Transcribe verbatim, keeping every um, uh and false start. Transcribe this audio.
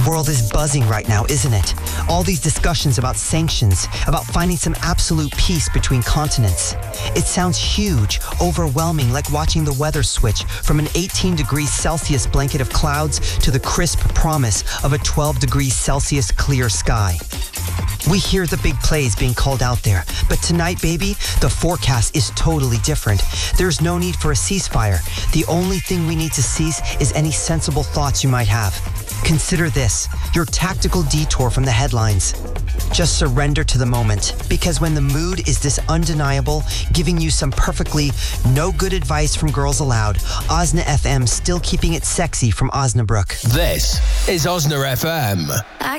The world is buzzing right now, isn't it? All these discussions about sanctions, about finding some absolute peace between continents. It sounds huge, overwhelming, like watching the weather switch from an eighteen degrees Celsius blanket of clouds to the crisp promise of a twelve degrees Celsius clear sky. We hear the big plays being called out there, but tonight, baby, the forecast is totally different. There's no need for a ceasefire. The only thing we need to cease is any sensible thoughts you might have. Consider this, your tactical detour from the headlines. Just surrender to the moment, because when the mood is this undeniable, giving you some perfectly no good advice from Girls Aloud, Osna F M still keeping it sexy from Osnabrück. This is Osna F M.